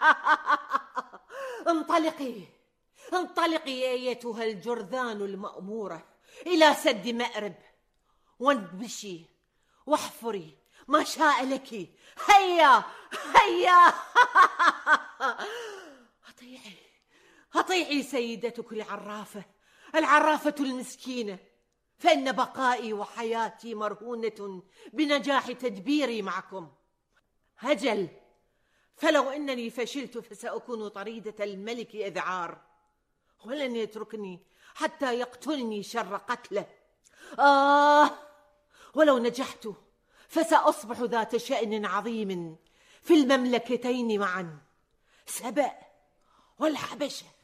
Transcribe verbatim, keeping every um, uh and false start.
انطلقي انطلقي أيتها الجرذان المأمورة إلى سد مأرب، وانبشي واحفري ما شاء لك. هيا هيا. أطيعي أطيعي سيدتك العرافة، العرافة المسكينة، فإن بقائي وحياتي مرهونة بنجاح تدبيري معكم. هجل، فلو أنني فشلت فسأكون طريدة الملك إذعار، ولن يتركني حتى يقتلني شر قتله. آه، ولو نجحت فسأصبح ذات شأن عظيم في المملكتين معا، سبأ والحبشة.